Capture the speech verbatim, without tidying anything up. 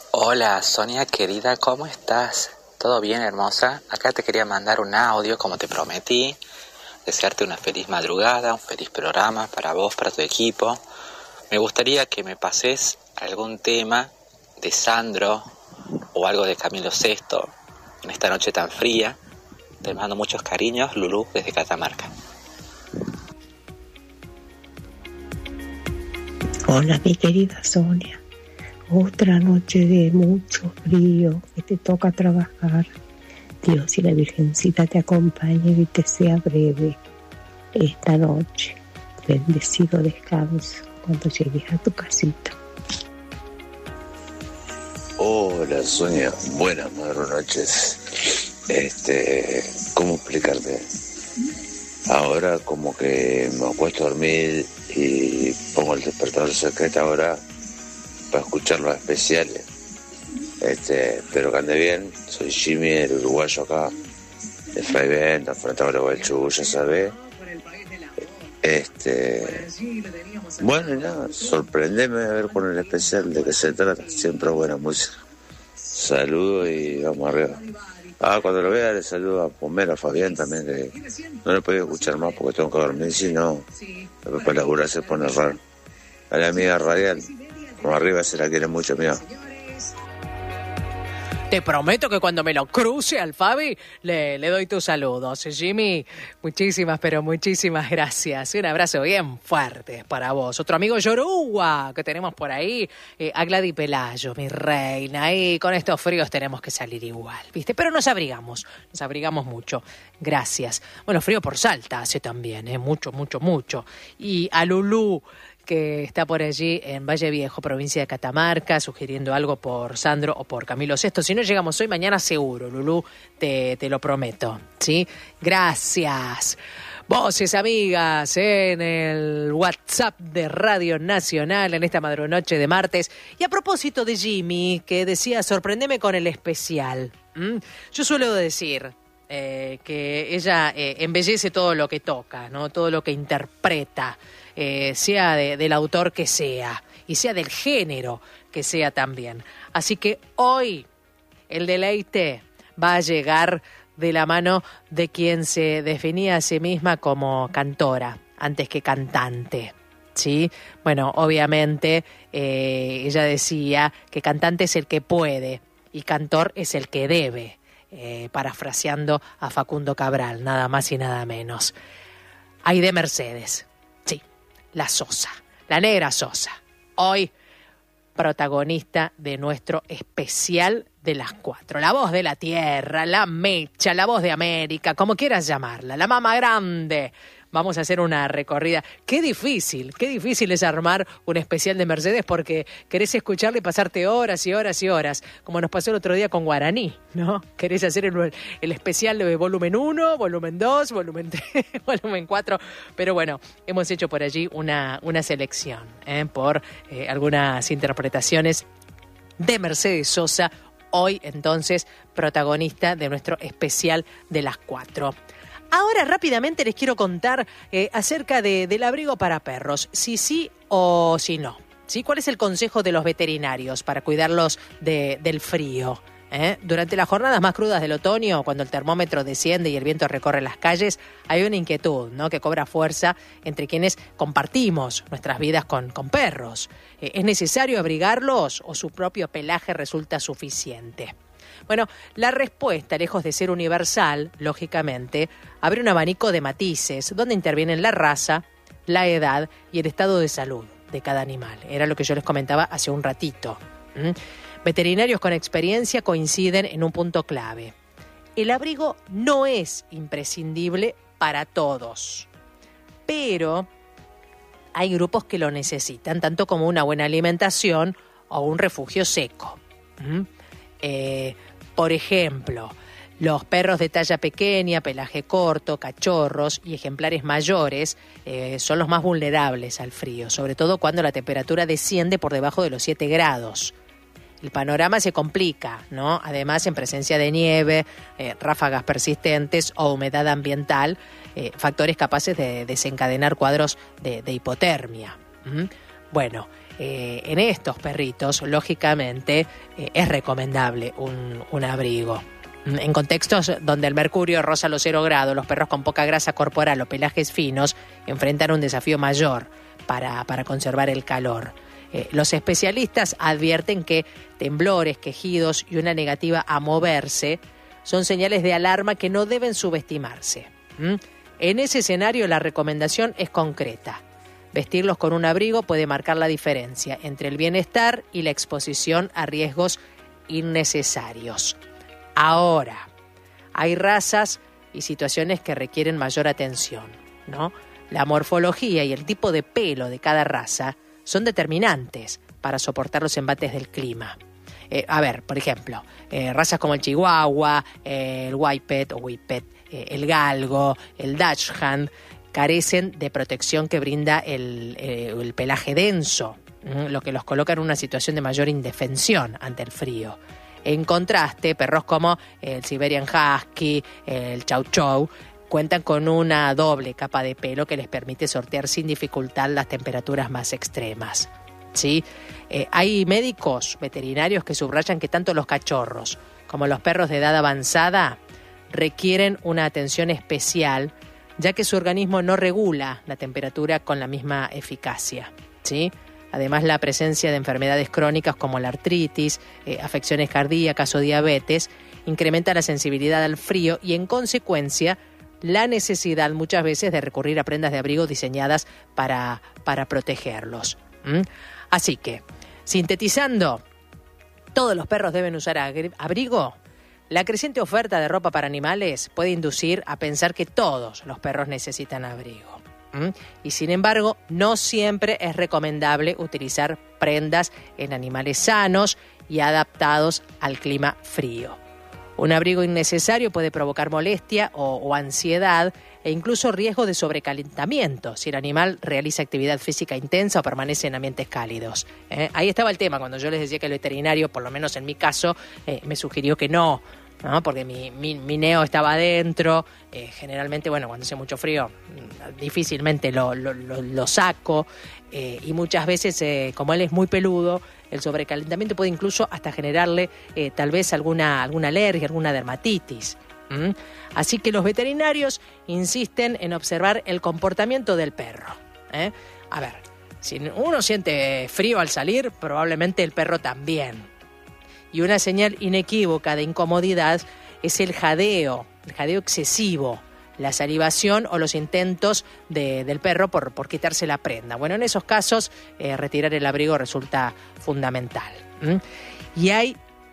Hola Sonia querida, ¿cómo estás? ¿Todo bien, hermosa? Acá te quería mandar un audio como te prometí, desearte una feliz madrugada, un feliz programa para vos, para tu equipo. Me gustaría que me pases algún tema de Sandro o algo de Camilo Sesto en esta noche tan fría. Te mando muchos cariños, Lulú, desde Catamarca. Hola mi querida Sonia, otra noche de mucho frío que te toca trabajar. Dios y la Virgencita te acompañen y te sea breve esta noche. Bendecido descanso cuando llegues a tu casita. Hola Sonia, buenas noches. Este, ¿cómo explicarte? Ahora como que me acuesto a dormir y pongo el despertador cerca de esta hora para escuchar los especiales. Este, espero que ande bien. Soy Jimmy, el uruguayo acá, de Freyvent, frente a del Chu, ya sabés. Este, bueno, y nada, sorprendeme a ver con el especial de qué se trata. Siempre buena música. Saludos y vamos arriba. Ah, cuando lo vea le saludo a Pomero, a Fabián también, que no le he podido escuchar más porque tengo que dormir, si no, después para laburar se pone raro. A la amiga radial, como arriba se la quiere mucho, mira. Te prometo que cuando me lo cruce al Fabi, le, le doy tus saludos. Jimmy, muchísimas, pero muchísimas gracias. Un abrazo bien fuerte para vos. Otro amigo Yoruba que tenemos por ahí, eh, a Gladys Pelayo, mi reina. Y con estos fríos tenemos que salir igual, ¿viste? Pero nos abrigamos, nos abrigamos mucho. Gracias. Bueno, frío por Salta hace también, ¿eh? Mucho, mucho, mucho. Y a Lulú, que está por allí en Valle Viejo, provincia de Catamarca, sugiriendo algo por Sandro o por Camilo Sesto. Si no llegamos hoy, mañana seguro, Lulú, te, te lo prometo, ¿sí? Gracias. Voces amigas en el WhatsApp de Radio Nacional en esta madrunoche de martes. Y a propósito de Jimmy, que decía, sorprendeme con el especial. ¿Mm? Yo suelo decir eh, que ella eh, embellece todo lo que toca, ¿no? Todo lo que interpreta. Eh, sea de, del autor que sea y sea del género que sea también. Así que hoy el deleite va a llegar de la mano de quien se definía a sí misma como cantora antes que cantante, ¿sí? Bueno, obviamente eh, ella decía que cantante es el que puede y cantor es el que debe, eh, parafraseando a Facundo Cabral, nada más y nada menos. Aide Mercedes. La Sosa, la negra Sosa, hoy protagonista de nuestro especial de las cuatro. La voz de la tierra, la mecha, la voz de América, como quieras llamarla, la mama grande. Vamos a hacer una recorrida. Qué difícil, qué difícil es armar un especial de Mercedes porque querés escucharle y pasarte horas y horas y horas, como nos pasó el otro día con Guaraní, ¿no? Querés hacer el, el especial de volumen uno, volumen dos, volumen tres, volumen cuatro, pero bueno, hemos hecho por allí una, una selección, ¿eh? por eh, algunas interpretaciones de Mercedes Sosa, hoy entonces protagonista de nuestro especial de las cuatro. Ahora rápidamente les quiero contar eh, acerca de, del abrigo para perros, si sí o si no. ¿Sí? ¿Cuál es el consejo de los veterinarios para cuidarlos de, del frío? ¿Eh? Durante las jornadas más crudas del otoño, cuando el termómetro desciende y el viento recorre las calles, hay una inquietud, ¿no?, que cobra fuerza entre quienes compartimos nuestras vidas con, con perros. Eh, ¿Es necesario abrigarlos o su propio pelaje resulta suficiente? Bueno, la respuesta, lejos de ser universal, lógicamente, abre un abanico de matices donde intervienen la raza, la edad y el estado de salud de cada animal. Era lo que yo les comentaba hace un ratito. ¿Mm? Veterinarios con experiencia coinciden en un punto clave. El abrigo no es imprescindible para todos, pero hay grupos que lo necesitan, tanto como una buena alimentación o un refugio seco. ¿Mm? Eh, por ejemplo, los perros de talla pequeña, pelaje corto, cachorros y ejemplares mayores eh, son los más vulnerables al frío, sobre todo cuando la temperatura desciende por debajo de los siete grados. El panorama se complica, ¿no? Además, en presencia de nieve, eh, ráfagas persistentes o humedad ambiental, eh, factores capaces de desencadenar cuadros de, de hipotermia. ¿Mm? Bueno, eh, en estos perritos, lógicamente, eh, es recomendable un, un abrigo. En contextos donde el mercurio roza los cero grados, los perros con poca grasa corporal o pelajes finos enfrentan un desafío mayor para, para conservar el calor. Eh, los especialistas advierten que temblores, quejidos y una negativa a moverse son señales de alarma que no deben subestimarse. ¿Mm? En ese escenario la recomendación es concreta. Vestirlos con un abrigo puede marcar la diferencia entre el bienestar y la exposición a riesgos innecesarios. Ahora, hay razas y situaciones que requieren mayor atención, ¿no? La morfología y el tipo de pelo de cada raza son determinantes para soportar los embates del clima. Eh, a ver, por ejemplo, eh, razas como el Chihuahua, eh, el Whippet o Whippet, eh, el Galgo, el Dachshund, carecen de protección que brinda el, eh, el pelaje denso, ¿m? Lo que los coloca en una situación de mayor indefensión ante el frío. En contraste, perros como el Siberian Husky, el Chow Chow, cuentan con una doble capa de pelo que les permite sortear sin dificultad las temperaturas más extremas. ¿Sí? Eh, hay médicos veterinarios que subrayan que tanto los cachorros como los perros de edad avanzada requieren una atención especial, ya que su organismo no regula la temperatura con la misma eficacia. ¿Sí? Además, la presencia de enfermedades crónicas como la artritis, eh, afecciones cardíacas o diabetes incrementa la sensibilidad al frío y, en consecuencia, la necesidad muchas veces de recurrir a prendas de abrigo diseñadas para, para protegerlos. ¿Mm? Así que, sintetizando, ¿todos los perros deben usar abrigo? La creciente oferta de ropa para animales puede inducir a pensar que todos los perros necesitan abrigo. ¿Mm? Y sin embargo, no siempre es recomendable utilizar prendas en animales sanos y adaptados al clima frío. Un abrigo innecesario puede provocar molestia o, o ansiedad e incluso riesgo de sobrecalentamiento si el animal realiza actividad física intensa o permanece en ambientes cálidos. ¿Eh? Ahí estaba el tema, cuando yo les decía que el veterinario, por lo menos en mi caso, eh, me sugirió que no, ¿no? Porque mi, mi, mi neo estaba adentro, eh, generalmente, bueno, cuando hace mucho frío, difícilmente lo, lo, lo, lo saco, eh, y muchas veces, eh, como él es muy peludo, el sobrecalentamiento puede incluso hasta generarle eh, tal vez alguna, alguna alergia, alguna dermatitis. ¿Mm? Así que los veterinarios insisten en observar el comportamiento del perro. ¿eh? A ver, si uno siente frío al salir, probablemente el perro también. Y una señal inequívoca de incomodidad es el jadeo, el jadeo excesivo, la salivación o los intentos de, del perro por, por quitarse la prenda. Bueno, en esos casos, eh, retirar el abrigo resulta fundamental. ¿Mm? Y hay